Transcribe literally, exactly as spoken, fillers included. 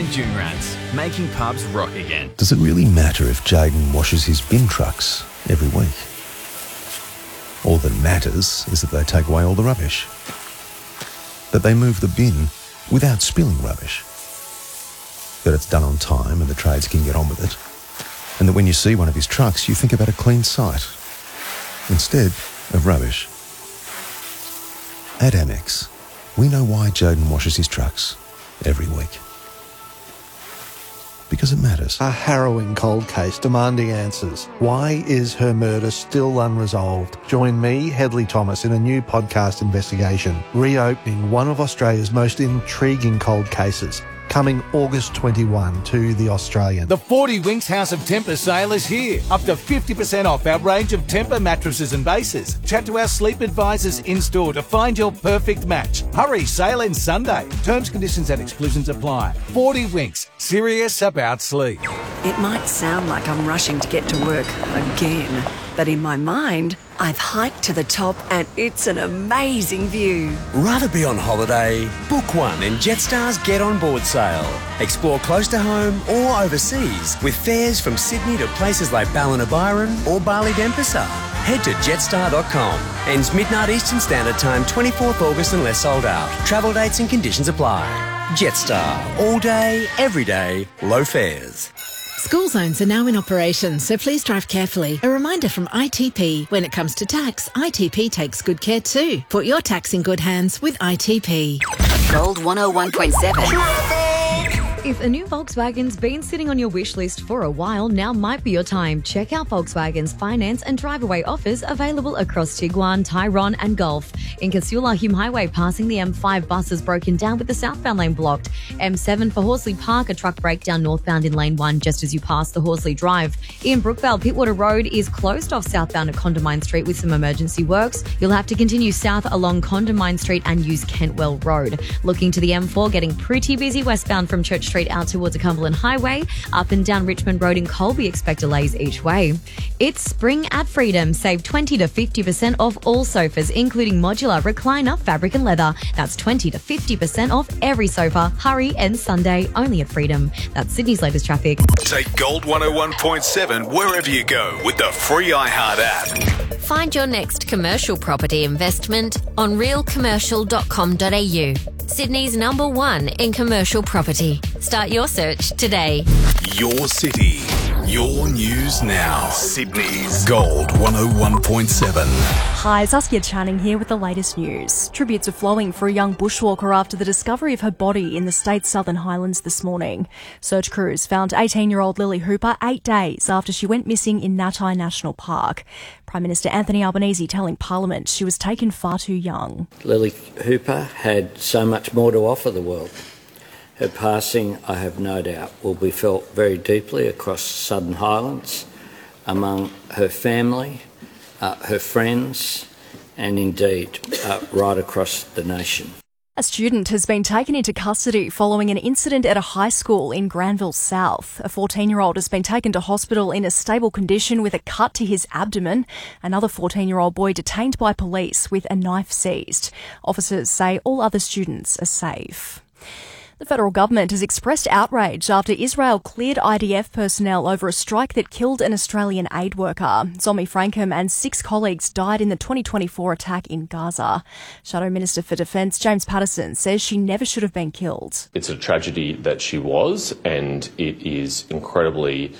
Dune Rats, making pubs rock again. Does it really matter if Jayden washes his bin trucks every week? All that matters is that they take away all the rubbish. That they move the bin without spilling rubbish. That it's done on time and the trades can get on with it. And that when you see one of his trucks, you think about a clean site instead of rubbish. At Amex, we know why Jayden washes his trucks every week. Because it matters. A harrowing cold case demanding answers. Why is her murder still unresolved? Join me, Hedley Thomas, in a new podcast investigation, reopening one of Australia's most intriguing cold cases. Coming August twenty-first to The Australian. The forty Winks House of Temper sale is here. Up to fifty percent off our range of Temper mattresses and bases. Chat to our sleep advisors in-store to find your perfect match. Hurry, sale ends Sunday. Terms, conditions and exclusions apply. forty Winks, serious about sleep. It might sound like I'm rushing to get to work again, but in my mind, I've hiked to the top and it's an amazing view. Rather be on holiday? Book one in Jetstar's Get On Board sale. Explore close to home or overseas with fares from Sydney to places like Ballina or Bali Denpasar. Head to jetstar dot com. Ends midnight Eastern Standard Time, twenty-fourth August unless sold out. Travel dates and conditions apply. Jetstar. All day, every day, low fares. School zones are now in operation, so please drive carefully. A reminder from I T P. When it comes to tax, I T P takes good care too. Put your tax in good hands with I T P. Gold one oh one point seven. If a new Volkswagen's been sitting on your wish list for a while, now might be your time. Check out Volkswagen's finance and drive-away offers available across Tiguan, Tyrone and Golf. In Casula, Hume Highway, passing the M five buses broken down with the southbound lane blocked. M seven for Horsley Park, a truck breakdown northbound in lane one just as you pass the Horsley Drive. In Brookvale, Pittwater Road is closed off southbound at Condamine Street with some emergency works. You'll have to continue south along Condamine Street and use Kentwell Road. Looking to the M four, getting pretty busy westbound from Church Street out towards the Cumberland Highway. Up and down Richmond Road in Colby, expect delays each way. It's spring at Freedom. Save twenty to fifty percent off all sofas, including modular, recliner, fabric and leather. That's twenty to fifty percent off every sofa. Hurry, and Sunday, only at Freedom. That's Sydney's latest traffic. Take Gold one oh one point seven wherever you go with the free iHeart app. Find your next commercial property investment on real commercial dot com dot a u. Sydney's number one in commercial property. Start your search today. Your city, your news now. Sydney's Gold one oh one point seven. Hi, Saskia Channing here with the latest news. Tributes are flowing for a young bushwalker after the discovery of her body in the state's Southern Highlands this morning. Search crews found eighteen-year-old Lily Hooper eight days after she went missing in Natai National Park. Prime Minister Anthony Albanese telling Parliament she was taken far too young. Lily Hooper had so much more to offer the world. Her passing, I have no doubt, will be felt very deeply across Southern Highlands, among her family, uh, her friends, and indeed uh, right across the nation. A student has been taken into custody following an incident at a high school in Granville South. A fourteen-year-old has been taken to hospital in a stable condition with a cut to his abdomen. Another fourteen-year-old boy detained by police with a knife seized. Officers say all other students are safe. The federal government has expressed outrage after Israel cleared I D F personnel over a strike that killed an Australian aid worker. Zomi Frankham and six colleagues died in the twenty twenty-four attack in Gaza. Shadow Minister for Defence James Patterson says she never should have been killed. It's a tragedy that she was, and it is incredibly